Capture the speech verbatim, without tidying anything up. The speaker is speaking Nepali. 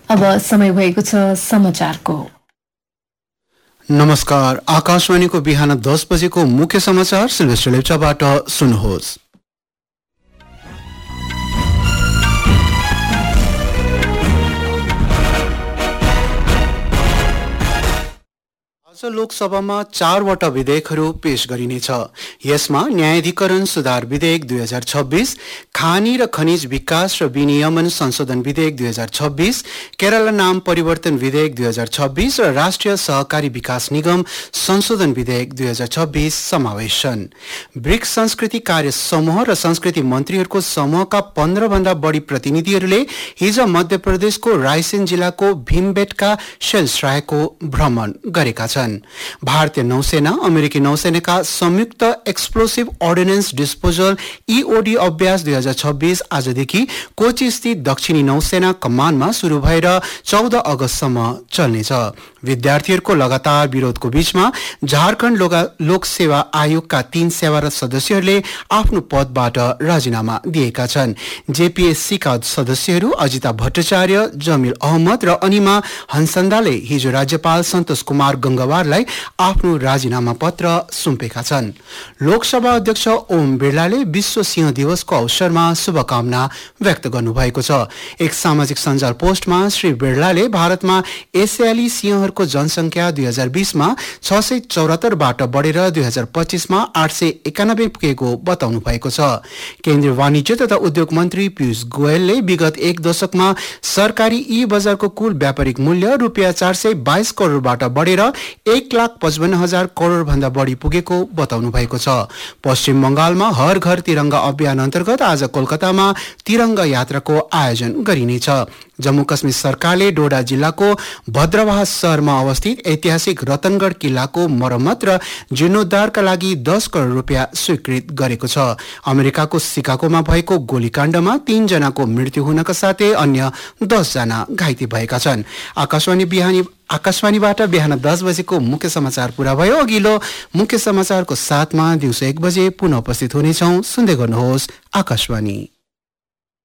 अब समय भएको छ समाचारको। नमस्कार, आकाशवाणीको बिहान दस बजेको मुख्य समाचार सिल्भेस्टर लेप्चाबाट सुन्नुहोस्। आज लोकसभामा चारवटा विधेयकहरू पेश गरिनेछ। यसमा न्यायाधिकरण सुधार विधेयक दुई हजार छब्बीस, खानी र खनिज विकास र विनियमन संशोधन विधेयक दुई हजार छब्बीस, केरला नाम परिवर्तन विधेयक दुई हजार छब्बीस र राष्ट्रिय सहकारी विकास निगम संशोधन विधेयक दुई हजार छब्बीस समावेश छन्। ब्रिक्स संस्कृति कार्य समूह र संस्कृति मन्त्रीहरूको समूहका पन्ध्र भन्दा बढी प्रतिनिधिहरूले हिज मध्य प्रदेशको रायसेन जिल्लाको भीमबेटका शेलश्रायको भ्रमण गरेका छन्। भारतीय नौसेना अमेरिकी नौसेनाका संयुक्त एक्सप्लोसिभ अर्डिनेन्स डिस्पोजल ईओडी अभ्यास दुई हजार छब्बीस आजदेखि कोची स्थित दक्षिणी नौसेना कमानमा शुरू भएर चौध अगस्तसम्म चल्नेछ। विद्यार्थीहरूको लगातार विरोधको बीचमा झारखण्ड लोक सेवा आयोगका तीन सेवारत सदस्यहरूले आफ्नो पदबाट राजीनामा दिएका छन्। जेपीएससीका सदस्यहरू अजिता भट्टाचार्य, जमिल अहमद र अनिमा हंसन्दाले हिजो राज्यपाल सन्तोष कुमार गंगवारलाई आफ्नो राजीनामा पत्र सुम्पेका छन्। लोकसभा अध्यक्ष ओम बिरलाले विश्व सिंह दिवसको अवसरमा शुभकामना व्यक्त गर्नुभएको छ। एक सामाजिक सञ्जाल पोस्टमा श्री बिरलाले भारतमा एसियाली सिंहहरूको जनसंख्या दुई हजार बीसमा छ सय चौरात्तरबाट बढेर दुई हजार पच्चीसमा आठ सय एकानब्बे पुगेको बताउनु भएको छ। केन्द्रीय वाणिज्य तथा उद्योग मन्त्री पीयूष गोयलले विगत एक दशकमा सरकारी ई बजारको कुल व्यापारिक मूल्य रुपियाँ चार सय बाइस करोडबाट बढेर एक लाख पचपन्न हजार करोड भन्दा बढी पुगेको बताउनु भएको छ। पश्चिम बंगालमा हर घर तिरंगा अभियान अन्तर्गत आज कोलकातामा तिरंगा यात्राको आयोजन गरिनेछ। जम्मू कश्मीर सरकारले डोडा जिल्लाको भद्रवाह शहरमा अवस्थित ऐतिहासिक रतनगढ़ किल्लाको मरम्मत र जीर्णोद्धारका लागि दस करोड रुपियाँ स्वीकृत गरेको छ। अमेरिकाको सिकागोमा भएको गोलीकाण्डमा तीन जनाको मृत्यु हुनका साथै अन्य दस जना घाइते भएका छन्। आकाशवाणी बिहानी आकाशवाणीबाट बिहान दस बजेको मुख्य समाचार पूरा भयो। अघिल्लो मुख्य समाचारको साथमा दिउँसो एक बजे पुनः उपस्थित हुनेछौँ। सुन्दै गर्नुहोस् आकाशवाणी।